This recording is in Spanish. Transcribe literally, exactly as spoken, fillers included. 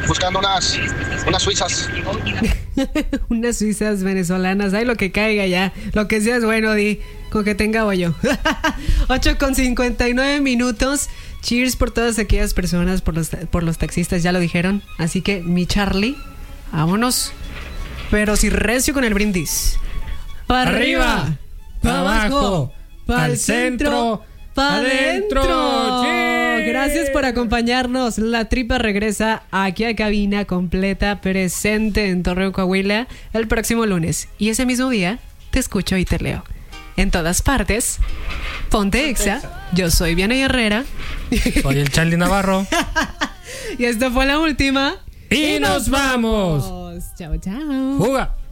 buscando unas, unas suizas. Unas suizas venezolanas, ay, lo que caiga ya, lo que sea es bueno, di, con que tenga bollo. ocho con cincuenta y nueve minutos. Cheers por todas aquellas personas, por los, por los taxistas, ya lo dijeron. Así que, mi Charlie, vámonos. Pero si recio con el brindis. Para arriba, para abajo, para el centro, para adentro. Gracias por acompañarnos. La Tripa regresa aquí a cabina completa, presente en Torreón, Coahuila, el próximo lunes. Y ese mismo día te escucho y te leo. En todas partes, ponte Exa. Yo soy Vianey Herrera. Soy el Charlie Navarro. Y esta fue la última. Y, y nos vamos. Chao, chao. Fuga.